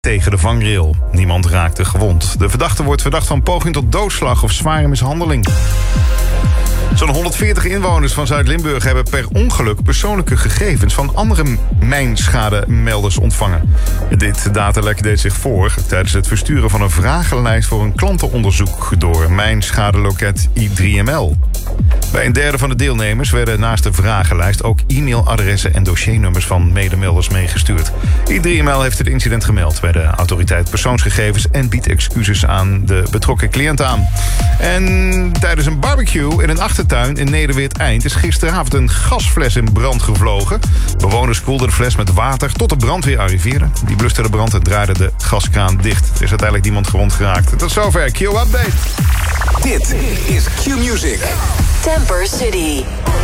tegen de vangrail. Niemand raakte gewond. De verdachte wordt verdacht van poging tot doodslag of zware mishandeling. Zo'n 140 inwoners van Zuid-Limburg hebben per ongeluk persoonlijke gegevens van andere mijnschademelders ontvangen. Dit datalek deed zich voor tijdens het versturen van een vragenlijst voor een klantenonderzoek door mijnschadeloket I3ML. Bij een derde van de deelnemers werden naast de vragenlijst ook e-mailadressen en dossiernummers van medemelders meegestuurd. I3ML heeft het incident gemeld bij de autoriteit persoonsgegevens en biedt excuses aan de betrokken cliënt aan. En tijdens een barbecue in een achtertuin in Nederweert-Eind is gisteravond een gasfles in brand gevlogen. Bewoners koelden de fles met water tot de brandweer arriveerde. Die bluste de brand en draaide de gaskraan dicht. Er is uiteindelijk niemand gewond geraakt. Tot zover Q-update. Dit is Q-Music. Temper City.